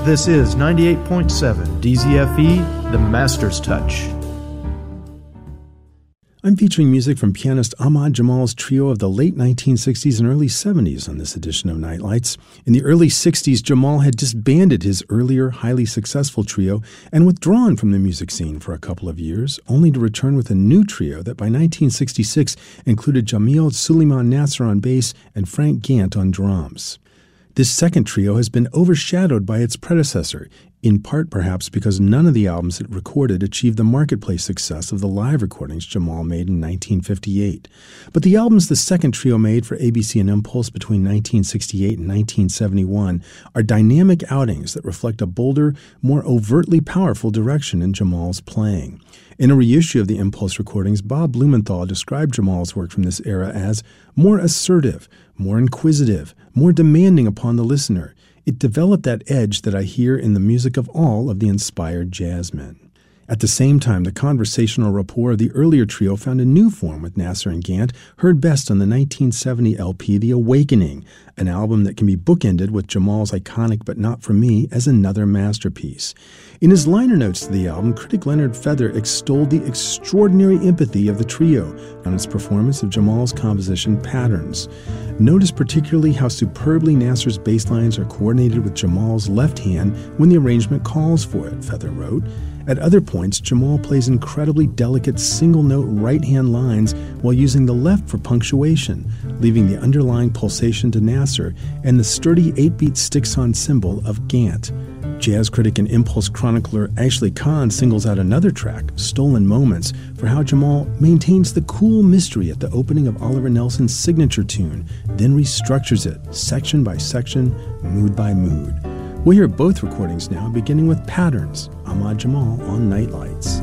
This is 98.7 DZFE, The Master's Touch. I'm featuring music from pianist Ahmad Jamal's trio of the late 1960s and early 70s on this edition of Nightlights. In the early 60s, Jamal had disbanded his earlier, highly successful trio and withdrawn from the music scene for a couple of years, only to return with a new trio that by 1966 included Jamil Suleiman Nasser on bass and Frank Gant on drums. This second trio has been overshadowed by its predecessor, in part perhaps because none of the albums it recorded achieved the marketplace success of the live recordings Jamal made in 1958. But the albums the second trio made for ABC and Impulse between 1968 and 1971 are dynamic outings that reflect a bolder, more overtly powerful direction in Jamal's playing. In a reissue of the Impulse recordings, Bob Blumenthal described Jamal's work from this era as more assertive, more inquisitive, more demanding upon the listener. It developed that edge that I hear in the music of all of the inspired jazzmen. At the same time, the conversational rapport of the earlier trio found a new form with Nasser and Gant, heard best on the 1970 LP The Awakening, an album that can be bookended with Jamal's iconic But Not For Me as another masterpiece. In his liner notes to the album, critic Leonard Feather extolled the extraordinary empathy of the trio on its performance of Jamal's composition Patterns. Notice particularly how superbly Nasser's bass lines are coordinated with Jamal's left hand when the arrangement calls for it, Feather wrote. At other points, Jamal plays incredibly delicate single-note right-hand lines while using the left for punctuation, leaving the underlying pulsation to Nasser and the sturdy 8-beat sticks-on cymbal of Gant. Jazz critic and Impulse chronicler Ashley Kahn singles out another track, Stolen Moments, for how Jamal maintains the cool mystery at the opening of Oliver Nelson's signature tune, then restructures it, section by section, mood by mood. We'll hear both recordings now, beginning with Patterns, Ahmad Jamal on Nightlights.